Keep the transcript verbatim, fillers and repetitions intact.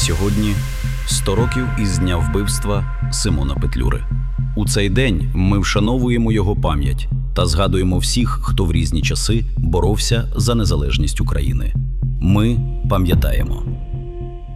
Сьогодні сто років із дня вбивства Симона Петлюри. У цей день ми вшановуємо його пам'ять та згадуємо всіх, хто в різні часи боровся за незалежність України. Ми пам'ятаємо.